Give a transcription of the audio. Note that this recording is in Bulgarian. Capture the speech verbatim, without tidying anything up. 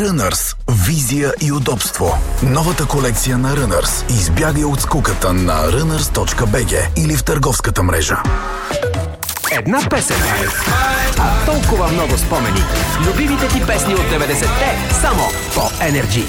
Runners. Визия и удобство. Новата колекция на Runners. Избягай от скуката на runners точка би джи или в търговската мрежа. Една песен, а толкова много спомени. Любимите ти песни от деветдесетте само по Energy.